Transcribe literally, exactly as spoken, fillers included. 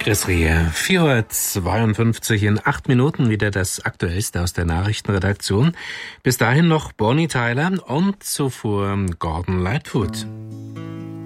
Grüß vier Uhr zweiundfünfzig in acht Minuten wieder das Aktuellste aus der Nachrichtenredaktion. Bis dahin noch Bonnie Tyler und zuvor Gordon Lightfoot.